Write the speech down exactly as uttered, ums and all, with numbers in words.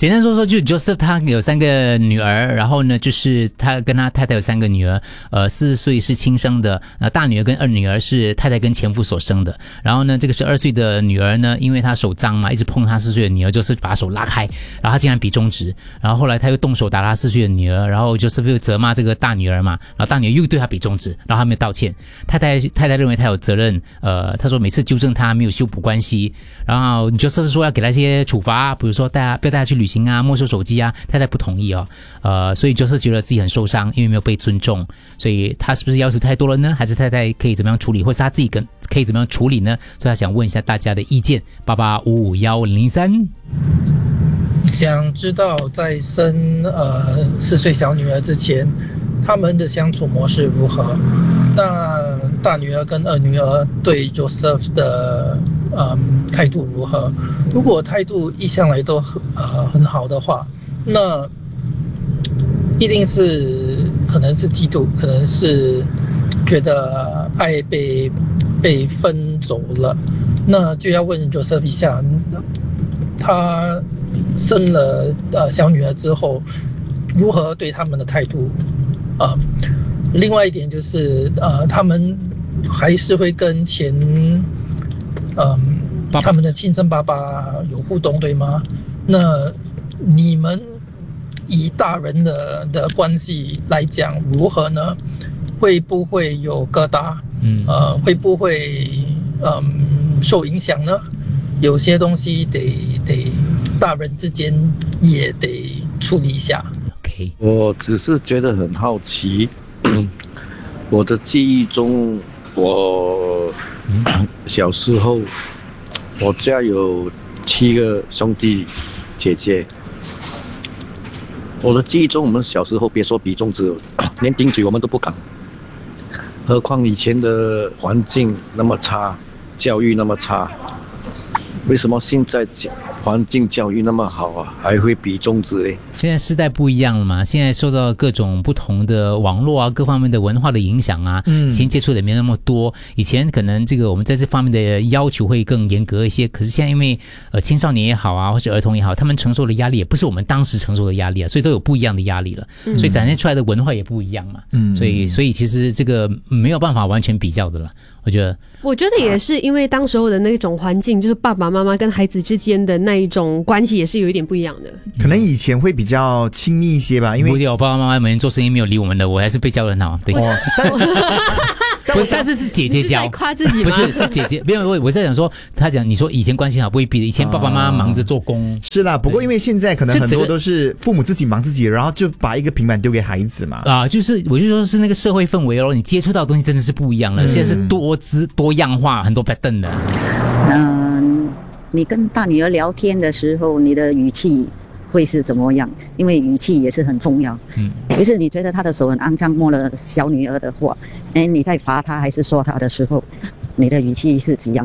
简单说说，就 Joseph 他有三个女儿，然后呢，就是他跟他太太有三个女儿，呃，四十岁是亲生的，呃，大女儿跟二女儿是太太跟前夫所生的。然后呢，这个十二岁的女儿呢，因为她手脏嘛，一直碰她四岁的女儿，就是把手拉开，然后她竟然比中指，然后后来她又动手打她四岁的女儿，然后 Joseph 又责骂这个大女儿嘛，然后大女儿又对她比中指，然后她没有道歉，太太太太认为她有责任，呃，她说每次纠正她没有修补关系，然后 Joseph 说要给她一些处罚，比如说带她不要带她去旅行啊，没收手机啊，太太不同意哦，呃，所以 Joseph 觉得自己很受伤，因为没有被尊重，所以他是不是要求太多了呢？还是太太可以怎么样处理，或是他自己跟可以怎么样处理呢？所以他想问一下大家的意见，八八五五幺零零三。 想知道在生呃四岁小女儿之前，他们的相处模式如何？那大女儿跟二女儿对 Joseph 的嗯态度如何？如果态度一向来都呃很好的话，那一定是可能是嫉妒，可能是觉得爱被被分走了，那就要问 Joseph 一下，他生了呃小女儿之后，如何对他们的态度？呃，另外一点就是呃，他们还是会跟前嗯、呃、他们的亲生爸爸有互动，对吗？那你们以大人的的关系来讲，如何呢？会不会有疙瘩？嗯，呃，会不会嗯受影响呢？有些东西得得大人之间也得处理一下。 OK， 我只是觉得很好奇，我的记忆中，我小时候，我家有七个兄弟姐姐。我的记忆中，我们小时候别说比中指，连顶嘴我们都不敢，何况以前的环境那么差，教育那么差，为什么现在环境教育那么好啊，还会比中指嘞？ 现在时代不一样了嘛，现在受到各种不同的网络啊，各方面的文化的影响啊，嗯，以前接触的没那么多，以前可能这个我们在这方面的要求会更严格一些，可是现在因为呃青少年也好啊，或者儿童也好，他们承受的压力也不是我们当时承受的压力啊，所以都有不一样的压力了，嗯，所以展现出来的文化也不一样嘛，嗯，所以所以其实这个没有办法完全比较的了，我觉得。 我觉得也是因为当时候的那种环境，就是爸爸妈妈跟孩子之间的那一种关系也是有一点不一样的。 可能以前会比较亲密一些吧，因为我爸爸妈妈每天做生意没有理我们的，我还是被教得很好。对，哦，但不是，但是是姐姐教， 你是在夸自己吗？ 不是，是姐姐。没有，我我在讲说，他讲你说以前关系好不会比的，以前爸爸妈妈忙着做工。 是啦，不过因为现在可能很多都是父母自己忙自己，然后就把一个平板丢给孩子嘛。 啊，就是我就说是那个社会氛围哦，你接触到的东西真的是不一样了。嗯，现在是多姿多样化，很多 pattern 的。 嗯，你跟大女儿聊天的时候，你的语气会是怎么样？因为语气也是很重要。嗯，就是你觉得她的手很肮脏，摸了小女儿的话，哎，你在罚她还是说她的时候，你的语气是怎样？